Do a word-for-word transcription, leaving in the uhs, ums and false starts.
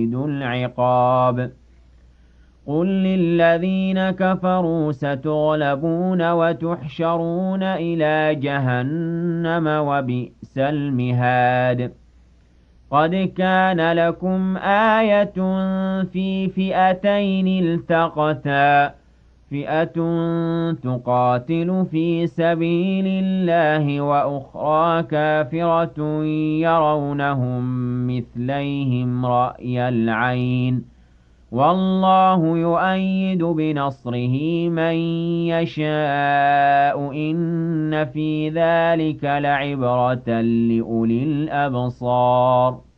العقاب قل للذين كفروا ستغلبون وتحشرون إلى جهنم وبئس المهاد قد كان لكم آية في فئتين التقتا فئة تقاتل في سبيل الله وأخرى كافرة يرونهم مثليهم رأي العين والله يؤيد بنصره من يشاء إن في ذلك لعبرة لأولي الأبصار